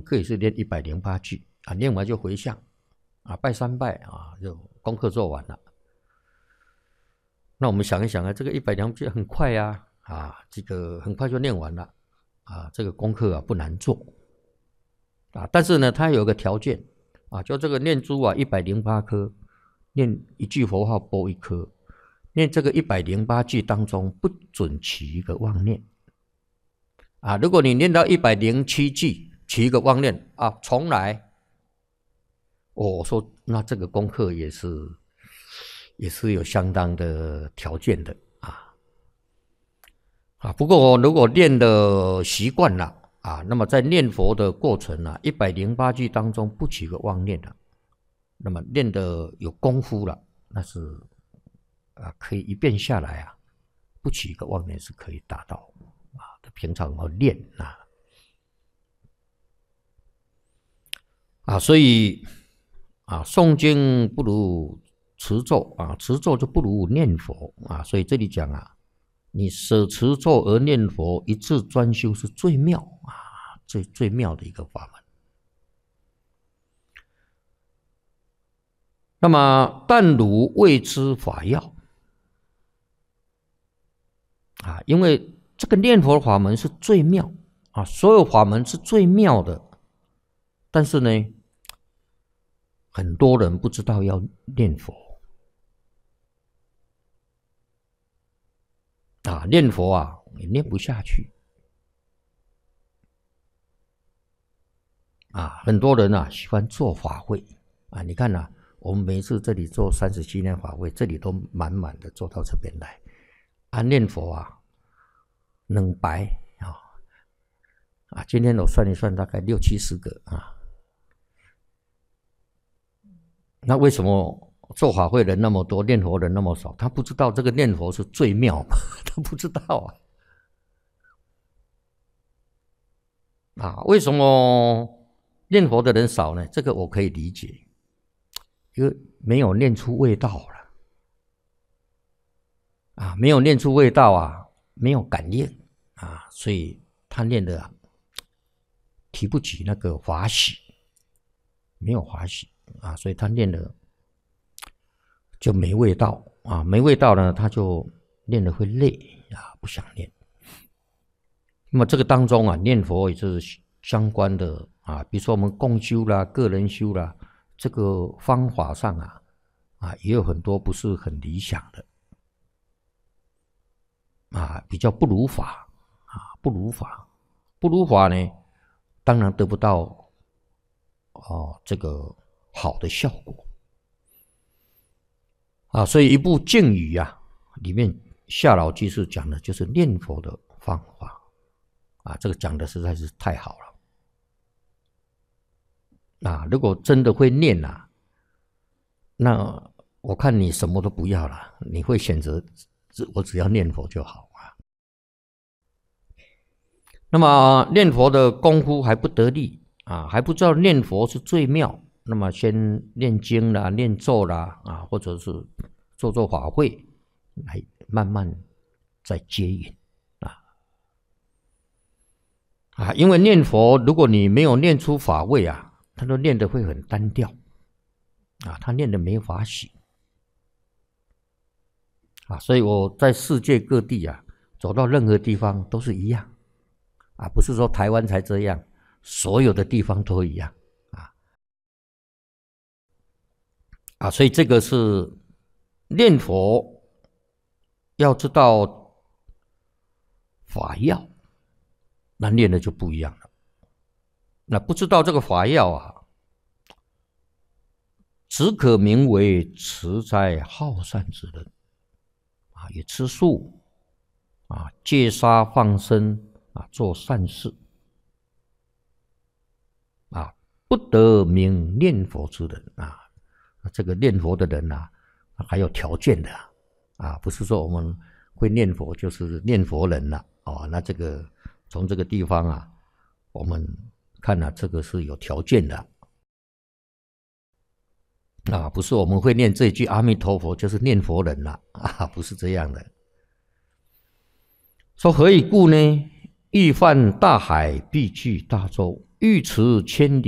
可以是念108句啊，念完就回向啊，拜3拜啊，就功课做完了。那我们想一想啊，这个102句很快啊，这个很快就念完了啊，这个功课啊不难做啊，但是呢，它有个条件啊，就这个念珠啊108颗，念一句佛号拨一颗，念这个108句当中不准起一个妄念啊，如果你念到107句起一个妄念啊，重来，我说那这个功课也是有相当的条件的啊。不过如果练的习惯了啊，那么在念佛的过程啊，108句当中不起个妄念了，那么练的有功夫了，那是可以一遍下来啊，不起一个妄念是可以达到啊。平常要练所以诵经不如持咒啊，持咒就不如念佛啊。所以这里讲啊，你舍持咒而念佛，一致专修是最妙啊，最妙的一个法门。那么但汝谓之法要啊，因为这个念佛法门是最妙啊，所有法门是最妙的，但是呢，很多人不知道要念佛啊，念佛啊也念不下去啊。很多人喜欢做法会啊，你看我们每一次这里做37年法会，这里都满满的做到这边来念佛200今天我算一算，大概60-70个那为什么做法会人那么多，念佛人那么少？他不知道这个念佛是最妙嘛？他不知道为什么念佛的人少呢？这个我可以理解，因为没有念出味道了没有念出味道没有感应所以他念的提不起那个法喜，没有法喜所以他念的就没味道没味道呢，他就念的会累不想念。那么这个当中念佛也是相关的比如说我们共修啦、个人修啦，这个方法上也有很多不是很理想的比较不如法不如法呢，当然得不到这个好的效果所以一部净语里面夏老居士讲的就是念佛的方法这个讲的实在是太好了如果真的会念那我看你什么都不要了，你会选择我只要念佛就好那么念佛的功夫还不得力还不知道念佛是最妙，那么先念经啦、念咒啦或者是做法会，来慢慢再接引因为念佛如果你没有念出法味他都念得会很单调他念得没法喜所以我在世界各地走到任何地方都是一样不是说台湾才这样，所有的地方都一样所以这个是念佛要知道法要，那念的就不一样了。那不知道这个法要只可名为持斋好善之人也吃素戒杀放生做善事不得名念佛之人这个念佛的人还有条件的不是说我们会念佛就是念佛人了那这个从这个地方我们看这个是有条件的不是我们会念这句阿弥陀佛就是念佛人了不是这样的。说何以故呢？欲泛大海，必具大舟欲驰千里